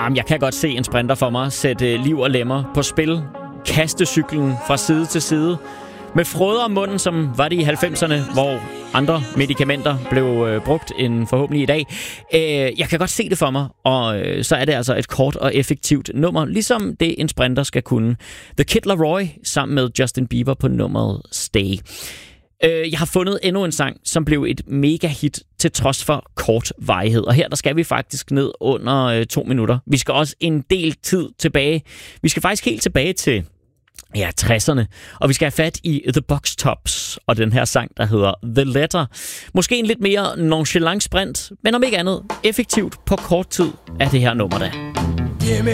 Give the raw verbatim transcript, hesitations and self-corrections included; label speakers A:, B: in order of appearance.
A: Ah, jeg kan godt se en sprinter for mig sætte liv og lemmer på spil. Kaste cyklen fra side til side. Med frøder om munden, som var det i halvfemserne, hvor andre medicamenter blev øh, brugt end forhåbentlig i dag. Øh, jeg kan godt se det for mig, og øh, så er det altså et kort og effektivt nummer, ligesom det en sprinter skal kunne. The Kid Laroi sammen med Justin Bieber på nummeret Stay. Øh, jeg har fundet endnu en sang, som blev et mega hit til trods for kort varighed. Og her der skal vi faktisk ned under øh, to minutter. Vi skal også en del tid tilbage. Vi skal faktisk helt tilbage til ja, tresserne. Og vi skal have fat i The Box Tops og den her sang, der hedder The Letter. Måske en lidt mere nonchalant sprint, men om ikke andet effektivt på kort tid er det her nummer der.
B: Give me